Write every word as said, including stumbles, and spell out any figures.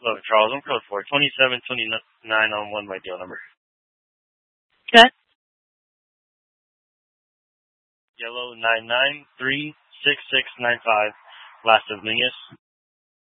Hello, Charles. I'm code for twenty-seven twenty-nine on one my deal number. Okay. Yellow nine nine three six six nine five. Last of Mingus.